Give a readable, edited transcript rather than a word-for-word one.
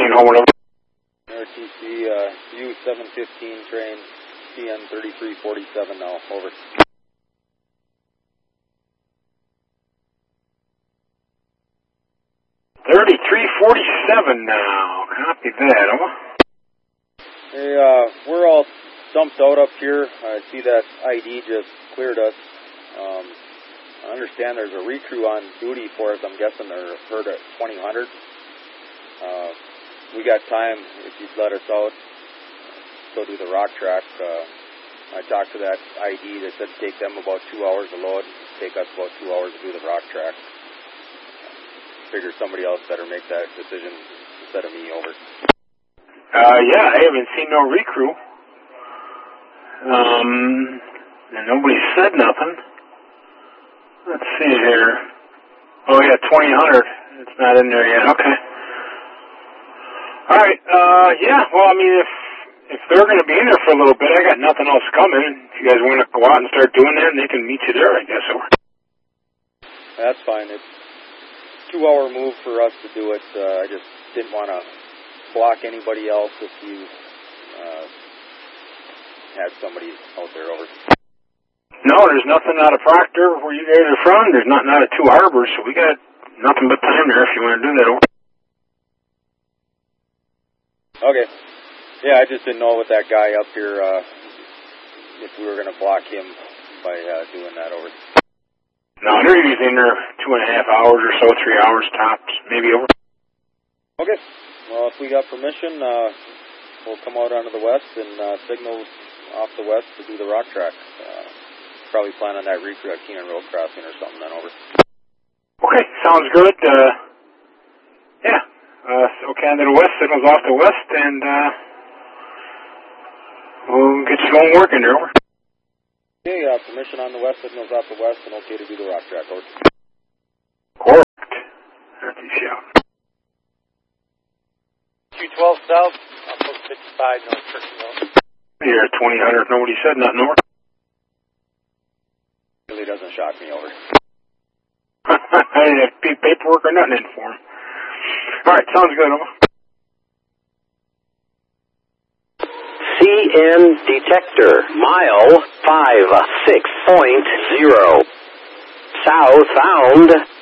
hold over. RTC U715 train, CN 3347 now, over. 3347 now. Copy that, over. Hey, we're all dumped out up here. I see that ID just cleared us. I understand there's a recrew on duty for us. I'm guessing they're heard at 2000. We got time if you'd let us out. Go do the rock track. I talked to that ID that said take them about 2 hours to load. Take us about 2 hours to do the rock track. Figure somebody else better make that decision instead of me, over. Yeah, I haven't seen no recrew. And nobody said nothing. Let's see here. Oh yeah, 2000. It's not in there yet. Okay. All right. Yeah. Well, I mean, if they're going to be in there for a little bit, I got nothing else coming. If you guys want to go out and start doing that, they can meet you there, I guess. That's fine. It's a 2 hour move for us to do it. I just didn't want to block anybody else if you had somebody out there, over. No, there's nothing out of Proctor where you guys are from. There's nothing out of Two Harbors, so we got nothing but time there if you want to do that, over. Okay. Yeah, I just didn't know with that guy up here if we were going to block him by doing that, over. No, they're usually in there 2.5 hours or so, 3 hours tops, maybe, over. Okay. Well, if we got permission, we'll come out onto the west and signal off the west to do the rock track. Probably plan on that recrew at Keenan Road crossing or something then, over. Okay, sounds good. Yeah. Okay, on to the west, signals off the west, and we'll get you going working there, over. Okay, permission on the west, signals off the west, and okay to do the rock track, over. Correct. That's the shout. 212 south, post 55, North Kirksville. Here, 2000, nobody said nothing, over. Really doesn't shock me, over. I didn't have paperwork or nothing in for him. All right, sounds good, over. CN detector, mile 56.0. Southbound